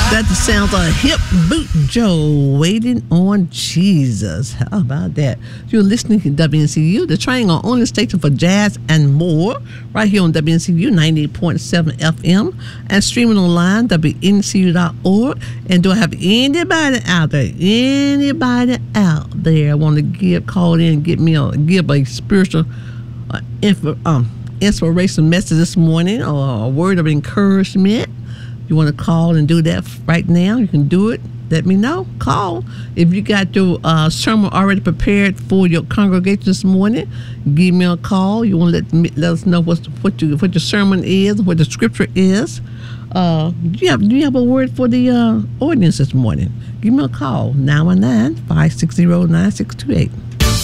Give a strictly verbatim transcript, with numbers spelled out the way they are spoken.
That's the sound of Hip Boot Joe, Waiting on Jesus. How about that? You're listening to W N C U, the triangle only station for jazz and more, right here on W N C U ninety-eight point seven F M and streaming online, W N C U dot org. And do I have anybody out there, anybody out there want to give, call in and get me a, give a spiritual uh, info, um, inspiration message this morning or a word of encouragement? You want to call and do that right now? You can do it. Let me know. Call. If you got your uh, sermon already prepared for your congregation this morning, give me a call. You want to let me, let us know what's, what you, what your sermon is, what the scripture is. Uh, do you have do you have a word for the uh, audience this morning? Give me a call. nine one nine, five six zero, nine six two eight.